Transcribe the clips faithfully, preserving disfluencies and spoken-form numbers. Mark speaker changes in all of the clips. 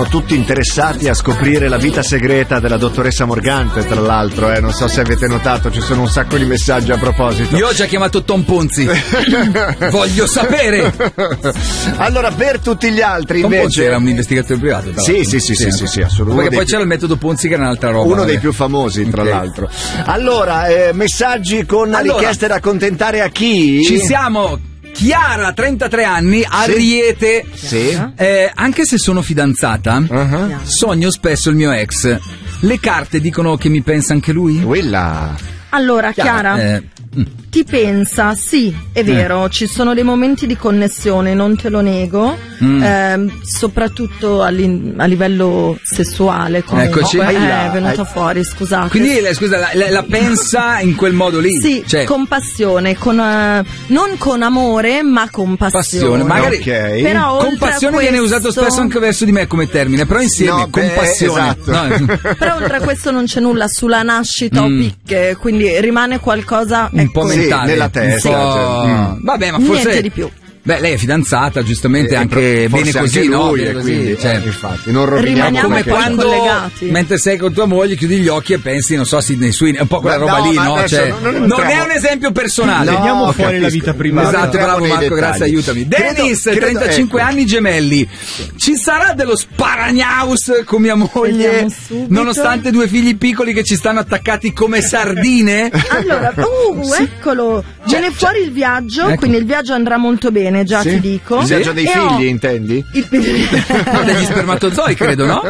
Speaker 1: sono tutti interessati a scoprire la vita segreta della dottoressa Morgante, tra l'altro, eh. Non so se avete notato, ci sono un sacco di messaggi a proposito.
Speaker 2: Io ho già chiamato Tom Ponzi. Voglio sapere.
Speaker 1: Allora, per tutti gli altri
Speaker 2: Tom
Speaker 1: invece
Speaker 2: Ponzi era un investigatore privato.
Speaker 1: Sì, sì, sì, sì, sì, sì, assolutamente.
Speaker 2: Perché poi c'era il metodo Ponzi che era un'altra roba.
Speaker 1: Uno
Speaker 2: vabbè.
Speaker 1: dei più famosi, tra
Speaker 2: Okay.
Speaker 1: l'altro. Allora, eh, messaggi con
Speaker 2: Allora,
Speaker 1: richieste da accontentare a chi?
Speaker 2: Ci siamo. Chiara, trentatré anni, Ariete.
Speaker 1: Sì.
Speaker 2: Eh, anche se sono fidanzata,
Speaker 1: Uh-huh.
Speaker 2: sogno spesso il mio ex. Le carte dicono che mi pensa anche lui?
Speaker 1: Quella.
Speaker 3: Allora, Chiara,
Speaker 2: Eh, mm.
Speaker 3: ti pensa, sì, è vero, ci sono dei momenti di connessione, non te lo nego,
Speaker 2: Mm.
Speaker 3: ehm, soprattutto all'in- a livello sessuale, comunque.
Speaker 2: Eccoci.
Speaker 3: Eh,
Speaker 1: Aia,
Speaker 3: è venuto
Speaker 1: ai-
Speaker 3: fuori, scusate.
Speaker 2: Quindi, la- scusa, la, la- la pensa in quel modo lì?
Speaker 3: Sì,
Speaker 2: Cioè,
Speaker 3: con passione, con, eh, non con amore, ma con passione.
Speaker 2: passione. Magari
Speaker 1: Ok.
Speaker 3: Però oltre
Speaker 2: compassione
Speaker 3: a
Speaker 2: viene
Speaker 3: questo-
Speaker 2: usato spesso anche verso di me come termine, però insieme,
Speaker 1: No, beh,
Speaker 2: compassione.
Speaker 1: esatto.
Speaker 2: No,
Speaker 3: Però oltre a questo non c'è nulla sulla nascita
Speaker 2: Mm.
Speaker 3: o picche, quindi rimane qualcosa
Speaker 2: un po'
Speaker 3: ecco,
Speaker 1: Sì,
Speaker 2: mentale.
Speaker 1: nella testa,
Speaker 2: Un po'-
Speaker 1: cioè, mm.
Speaker 2: Vabbè, ma
Speaker 3: niente
Speaker 2: forse...
Speaker 3: di più.
Speaker 2: Beh, lei è fidanzata, giustamente,
Speaker 1: Eh,
Speaker 2: anche
Speaker 1: forse
Speaker 2: bene così,
Speaker 1: anche
Speaker 2: no?
Speaker 1: lui,
Speaker 2: Bene
Speaker 1: e
Speaker 2: così,
Speaker 1: quindi,
Speaker 2: cioè,
Speaker 1: eh, infatti, non roviniamo
Speaker 3: Rimaniamo
Speaker 2: come
Speaker 3: poi
Speaker 2: quando
Speaker 3: collegati.
Speaker 2: mentre sei con tua moglie chiudi gli occhi e pensi, non so, a Sydney Sweeney, è un po' quella
Speaker 1: Ma
Speaker 2: roba
Speaker 1: no,
Speaker 2: lì,
Speaker 1: ma
Speaker 2: no?
Speaker 1: adesso
Speaker 2: Cioè,
Speaker 1: non- non
Speaker 2: non
Speaker 1: entriamo-
Speaker 2: è un esempio personale.
Speaker 1: No,
Speaker 4: Teniamo fuori
Speaker 1: capisco.
Speaker 4: la vita privata.
Speaker 2: Esatto,
Speaker 1: entriamo
Speaker 2: bravo
Speaker 1: nei
Speaker 2: Marco,
Speaker 1: dettagli.
Speaker 2: grazie, aiutami.
Speaker 1: Credo-
Speaker 2: Dennis,
Speaker 1: credo-
Speaker 2: trentacinque
Speaker 1: ecco.
Speaker 2: anni, gemelli. Ci sarà dello sparagnaus con mia moglie,
Speaker 3: Vediamo subito.
Speaker 2: nonostante due figli piccoli che ci stanno attaccati come sardine?
Speaker 3: Allora, uh, eccolo, viene fuori il viaggio,
Speaker 2: Ecco.
Speaker 3: quindi il viaggio andrà molto bene, già
Speaker 1: Sì?
Speaker 3: ti dico.
Speaker 1: Il viaggio dei
Speaker 3: E ho
Speaker 1: figli, intendi?
Speaker 3: il-
Speaker 2: No, degli spermatozoi, credo, no?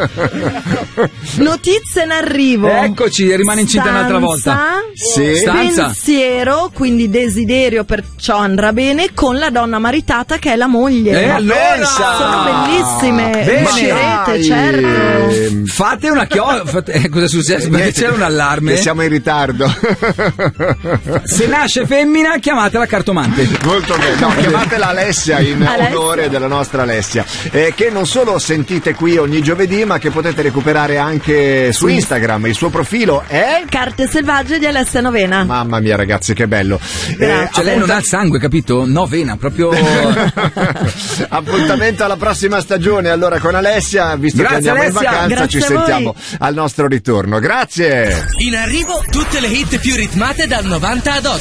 Speaker 3: Notizie in arrivo.
Speaker 2: Eccoci, rimane incinta un'altra volta.
Speaker 1: Sì.
Speaker 2: Stanza.
Speaker 3: Pensiero, quindi desiderio, perciò andrà bene, con la donna maritata che è la moglie.
Speaker 2: E allora?
Speaker 3: Sono bellissime,
Speaker 2: Bene.
Speaker 3: riuscirete,
Speaker 1: Dai.
Speaker 3: certo.
Speaker 1: Ehm,
Speaker 2: Fate una chiosa. Fate... eh, cosa è successo? Perché
Speaker 1: niente,
Speaker 2: c'era un allarme.
Speaker 1: che siamo in ritardo.
Speaker 2: Se nasce femmina, chiamate la cartomante.
Speaker 1: Molto bene, no, chiamatela Alessia in
Speaker 3: Alessia.
Speaker 1: onore della nostra Alessia, eh, che non solo sentite qui ogni giovedì, ma che potete recuperare anche su Instagram. Il suo profilo è...
Speaker 3: Carte selvagge di Alessia Novena.
Speaker 1: Mamma mia ragazzi, che bello.
Speaker 3: Grazie.
Speaker 2: Cioè, lei non ha il sangue, capito? No, vena, proprio.
Speaker 1: Appuntamento alla prossima stagione allora con Alessia, visto
Speaker 2: Grazie,
Speaker 1: che andiamo
Speaker 2: Alessia.
Speaker 1: in vacanza.
Speaker 3: Grazie
Speaker 1: ci
Speaker 3: a voi.
Speaker 1: sentiamo al nostro ritorno. Grazie.
Speaker 5: In arrivo tutte le hit più ritmate dal novanta ad oggi.